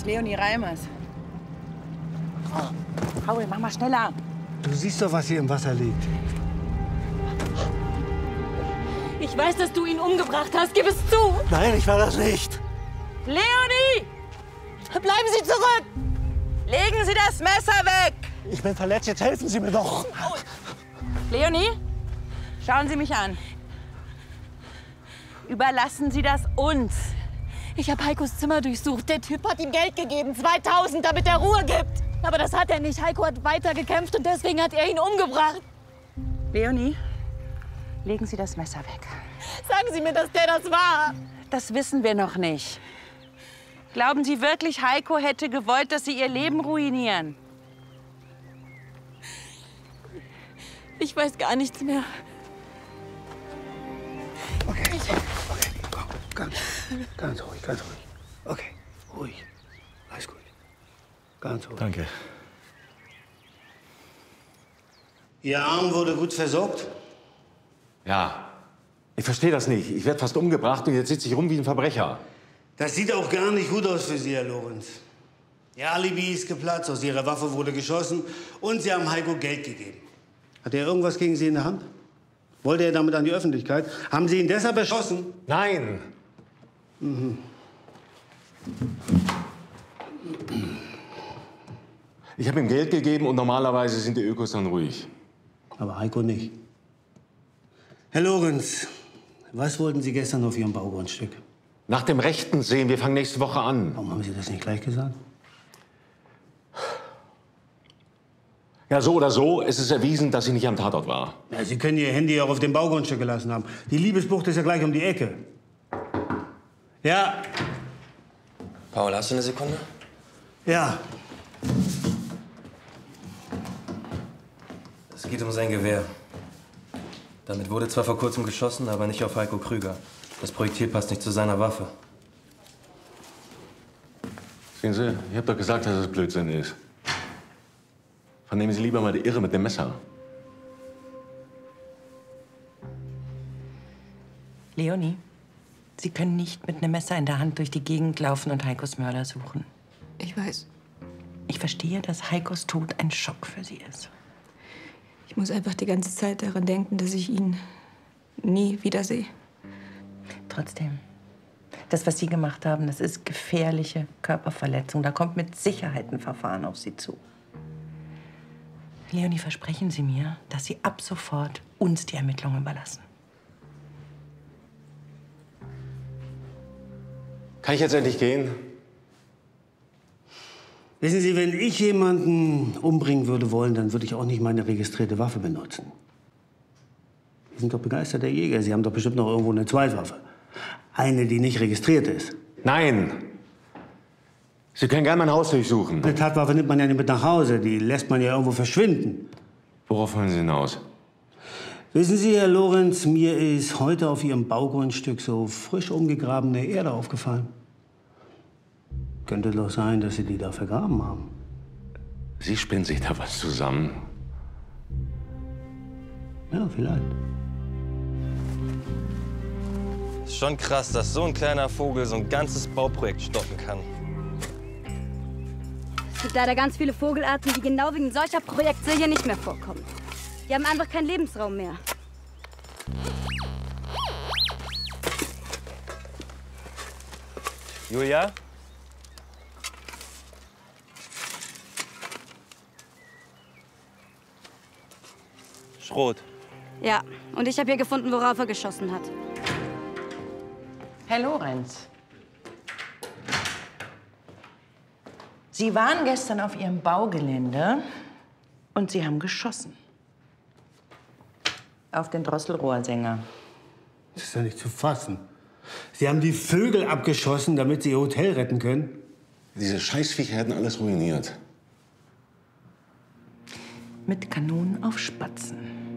ist Leonie Reimers. Oh, Paul, mach mal schneller. Du siehst doch, was hier im Wasser liegt. Ich weiß, dass du ihn umgebracht hast. Gib es zu! Nein, ich war das nicht. Leonie! Bleiben Sie zurück! Legen Sie das Messer weg! Ich bin verletzt, jetzt helfen Sie mir doch. Leonie, schauen Sie mich an. Überlassen Sie das uns. Ich habe Heikos Zimmer durchsucht. Der Typ hat ihm Geld gegeben, 2000, damit er Ruhe gibt. Aber das hat er nicht. Heiko hat weiter gekämpft und deswegen hat er ihn umgebracht. Leonie, legen Sie das Messer weg. Sagen Sie mir, dass der das war. Das wissen wir noch nicht. Glauben Sie wirklich, Heiko hätte gewollt, dass Sie ihr Leben ruinieren? Ich weiß gar nichts mehr. Okay, komm, ganz ruhig, ganz ruhig. Okay, ruhig, alles gut. Ganz ruhig. Danke. Ihr Arm wurde gut versorgt? Ja, ich verstehe das nicht. Ich werde fast umgebracht und jetzt sitze ich rum wie ein Verbrecher. Das sieht auch gar nicht gut aus für Sie, Herr Lorenz. Ihr Alibi ist geplatzt, aus Ihrer Waffe wurde geschossen und Sie haben Heiko Geld gegeben. Hat er irgendwas gegen Sie in der Hand? Wollte er damit an die Öffentlichkeit? Haben Sie ihn deshalb erschossen? Nein! Ich habe ihm Geld gegeben und normalerweise sind die Ökos dann ruhig. Aber Heiko nicht. Herr Lorenz, was wollten Sie gestern auf Ihrem Baugrundstück? Nach dem Rechten sehen, wir fangen nächste Woche an. Warum haben Sie das nicht gleich gesagt? Ja, so oder so, es ist erwiesen, dass ich nicht am Tatort war. Ja, Sie können Ihr Handy auch auf dem Baugrundstück gelassen haben. Die Liebesbucht ist ja gleich um die Ecke. Ja. Paul, hast du eine Sekunde? Ja. Es geht um sein Gewehr. Damit wurde zwar vor kurzem geschossen, aber nicht auf Heiko Krüger. Das Projektil passt nicht zu seiner Waffe. Sehen Sie, ich habe doch gesagt, dass es Blödsinn ist. Vernehmen Sie lieber mal die Irre mit dem Messer. Leonie, Sie können nicht mit einem Messer in der Hand durch die Gegend laufen und Heikos Mörder suchen. Ich weiß. Ich verstehe, dass Heikos Tod ein Schock für Sie ist. Ich muss einfach die ganze Zeit daran denken, dass ich ihn nie wiedersehe. Trotzdem, das, was Sie gemacht haben, das ist gefährliche Körperverletzung. Da kommt mit Sicherheit ein Verfahren auf Sie zu. Leonie, versprechen Sie mir, dass Sie ab sofort uns die Ermittlungen überlassen. Kann ich jetzt endlich gehen? Wissen Sie, wenn ich jemanden umbringen würde wollen, dann würde ich auch nicht meine registrierte Waffe benutzen. Sie sind doch begeisterter Jäger. Sie haben doch bestimmt noch irgendwo eine Zweitwaffe. Eine, die nicht registriert ist. Nein! Sie können gerne mein Haus durchsuchen. Eine Tatwaffe nimmt man ja nicht mit nach Hause. Die lässt man ja irgendwo verschwinden. Worauf wollen Sie hinaus? Wissen Sie, Herr Lorenz, mir ist heute auf Ihrem Baugrundstück so frisch umgegrabene Erde aufgefallen. Könnte doch sein, dass Sie die da vergraben haben. Sie spinnen sich da was zusammen. Ja, vielleicht. Ist schon krass, dass so ein kleiner Vogel so ein ganzes Bauprojekt stoppen kann. Es gibt leider ganz viele Vogelarten, die genau wegen solcher Projekte hier nicht mehr vorkommen. Die haben einfach keinen Lebensraum mehr. Julia? Schrot. Ja, und ich habe hier gefunden, worauf er geschossen hat. Herr Lorenz, Sie waren gestern auf Ihrem Baugelände und Sie haben geschossen. Auf den Drosselrohrsänger. Das ist ja nicht zu fassen. Sie haben die Vögel abgeschossen, damit Sie Ihr Hotel retten können? Diese Scheißviecher hätten alles ruiniert. Mit Kanonen auf Spatzen.